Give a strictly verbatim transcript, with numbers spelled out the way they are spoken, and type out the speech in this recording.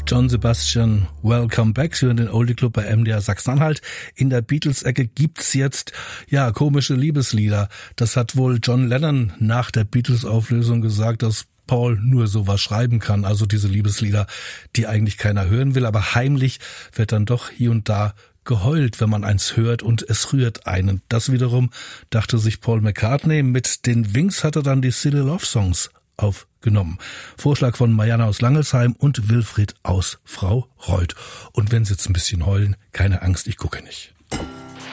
John Sebastian, welcome back. Sie hören den Oldie Club bei M D R Sachsen-Anhalt. In der Beatles-Ecke gibt's jetzt, ja, komische Liebeslieder. Das hat wohl John Lennon nach der Beatles-Auflösung gesagt, dass Paul nur sowas schreiben kann. Also diese Liebeslieder, die eigentlich keiner hören will. Aber heimlich wird dann doch hier und da geheult, wenn man eins hört und es rührt einen. Das wiederum dachte sich Paul McCartney. Mit den Wings hat er dann die Silly Love Songs aufgenommen. Vorschlag von Marianne aus Langelsheim und Wilfried aus Frau Reuth. Und wenn Sie jetzt ein bisschen heulen, keine Angst, ich gucke nicht.